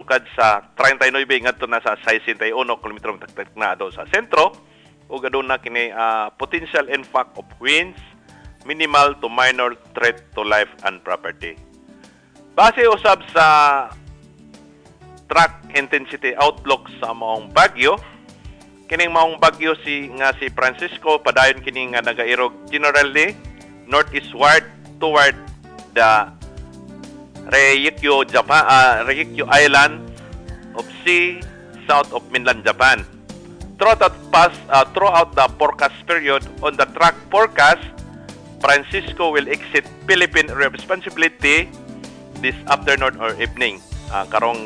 magasukad sa 39 ngadto na sa 61 kilometro matagtag na do sa sentro ug aduna kini potential impact of winds minimal to minor threat to life and property. Base usab sa track intensity outlook sa maong bagyo, kining maong bagyo si Francisco padayon kini nga nagairog generally northeastward toward the Ryukyu Island of Sea south of mainland Japan. Throughout the forecast period on the track forecast, Francisco will exit Philippine responsibility this afternoon or evening. Karong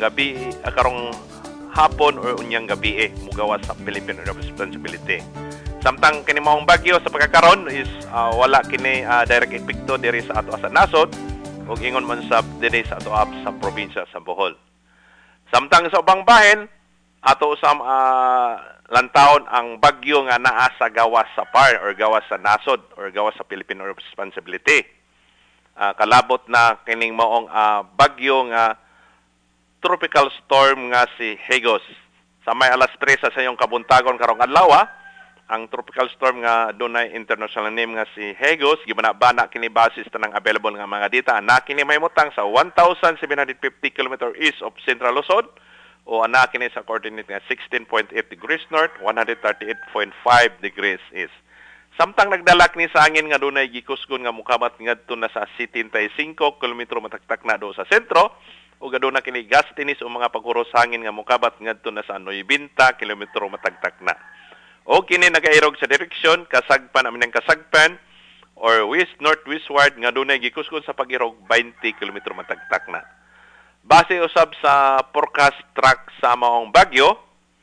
hapon or unyang gabi mugawas sa Philippine responsibility. Samtang kini maong bagyo sa pagkakaron is wala kini direct epekto diri sa ato sa nasod ug ingon man sa diri sa ato sa probinsya sa Bohol. Samtang sa ubang bahin ato usam lantawon ang bagyo nga naa sa gawas sa PAR or gawas sa nasod or gawas sa Philippine responsibility. Kalabot na kining maong bagyo nga tropical storm nga si Hagos. Sa may alas 3 sa sayong kabuntagon karong adlaw, ang tropical storm nga dunay international name nga si Hagos, gibana-bana kini basis tanang available nga mga data. Na kini may mutang sa 1,750 km east of Central Luzon o ana kini sa coordinate nga 16.8 degrees north, 138.5 degrees east. Samtang nagdalak ni sa angin nga dunay gikusgon nga mukabat ngadto na sa 75 km mataktak na do sa sentro ug aduna kini gastinis o mga paghuros hangin nga mukabat ngadto na sa 90 km matagtak na. O kini nagairog sa direksyon kasagpan amin ang kasagpan or west northwestward nga dunay gikusgon sa pagirog 20 km matagtak na. Base usab sa forecast track sa maong bagyo,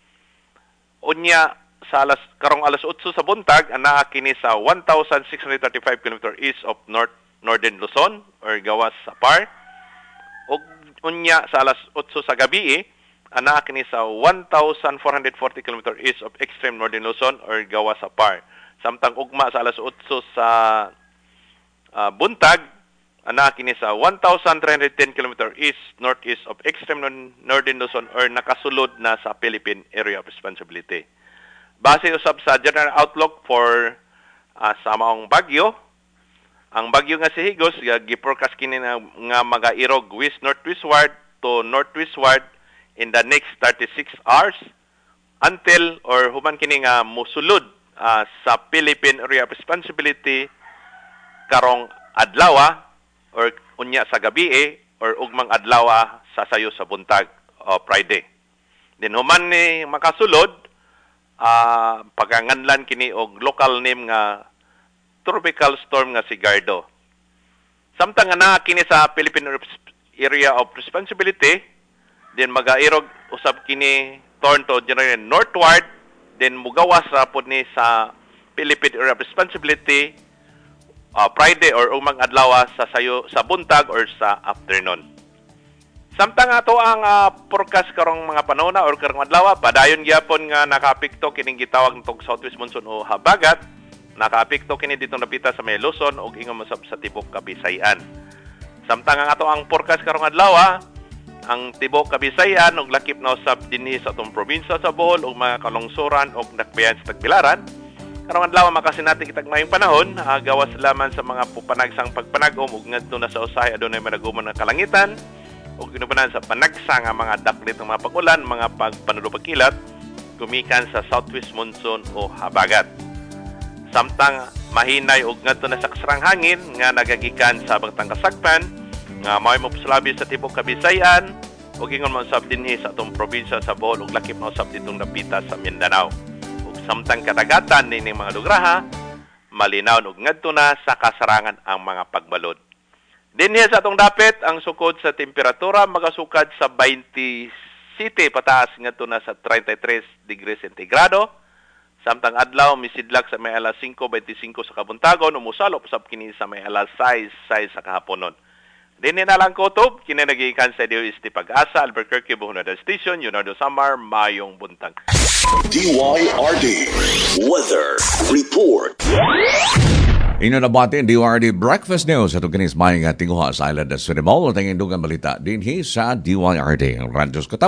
unya sa karong alas 8 sa buntag anaa kini sa 1,635 km east of northern Luzon or gawas sa PAR. Ug unya sa alas 8 sa gabi anaa kini sa 1,440 km east of extreme northern Luzon or gawas sa PAR. Samtang ugma sa alas 8 sa buntag anaa kini sa 1,310 km northeast of extreme northern Luzon or nakasulod na sa Philippine Area of Responsibility. Base usab sa general outlook for sa maong bagyo, ang bagyo nga si Hagos gi-forecast kini nga magairog west northwestward to northwestward in the next 36 hours until or human kini nga mosulod sa Philippine Area of Responsibility karong adlaw or unya sa gabi or ugmang adlaw sa sayo sa buntag o Friday. Then human ni makasulod paganganlan kini og local name nga tropical storm nga si Gardo. Samtang na kini sa Philippine Area of Responsibility, then magairog usab kini turn to generally northward, then mugawas ra pud ni sa Philippine Area of Responsibility Friday or umang adlaw sa sayo sa buntag or sa afternoon. Samtang ato ang forecast karong mga panahona or karong adlaw, padayon gyapon nga nakapikto kining gitawag nitong southwest monsoon o habagat. Nakapikto kini dito napita sa may Luzon ug ingon mo sa tibok Kabisayan. Samtang ang ato ang forecast karong adlaw, ang tibok Kabisayan ug lakip na usab dinhi sa atong probinsya sa Bohol ug mga kalungsuran ug dakbayan sa Tagbilaran. Karong adlaw makasinati kitag mayong panahon, gawas lamang sa mga pupanagsang pagpanagom ug ngadto na sa usahay adunay managumon ng kalangitan ug ginubanan sa panagsa nga mga daklit ng mga pag-ulan, mga pagpanulupagkilat gumikan sa southwest monsoon o habagat. Samtang mahinay ug ngadto na sa kasarang hangin nga nagagikan sa bangtang kasagpan nga mao'y mopsulabi sa tibok Kabisayan ug ingon man usab dinhi sa atong probinsya sa Bohol ug lakip na usab ditong napita sa Mindanao. Samtang kadagatan nining mga lugraha, malinaw ug ngadto na sa kasarangan ang mga pagbalod. Dinhi sa atong dapit, ang sukod sa temperatura magasukad sa 27 pataas ngadto na sa 33 degrees centigrado. Samtang adlaw misidlak sa may alas 5:25 sa kabuntagon, umusalop usab kini sa may alas 6 sa kahaponon. Dinhi na lang kutob, kini nagikan sa DOST Pag-asa, Albuquerque, Buhonada Station, Leonardo Samar, mayong buntag. DYRD Weather Report. Ino na batin DYRD Breakfast News at kinis mayong tinguha sa Island of Surigao. Tingin dugang balita din sa DYRD. Radyo Skataw.